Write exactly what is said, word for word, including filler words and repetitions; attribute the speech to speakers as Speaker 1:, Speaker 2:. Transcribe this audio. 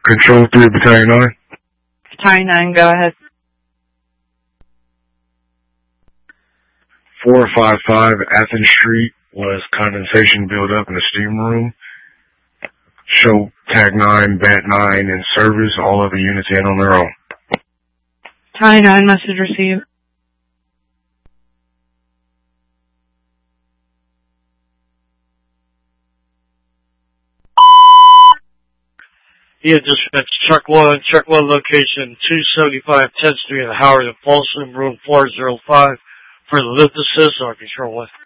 Speaker 1: Control three, Battalion nine.
Speaker 2: Battalion nine, go ahead.
Speaker 1: four five five Athens Street was condensation buildup in the steam room. Show Tag nine, Bat nine in service, all other units in on their own.
Speaker 2: Battalion nine, message received.
Speaker 3: Yeah, dispatch, truck one, truck one location two seventy-five tenth Street in Howard and Folsom, room four oh five for the lift assist on control one.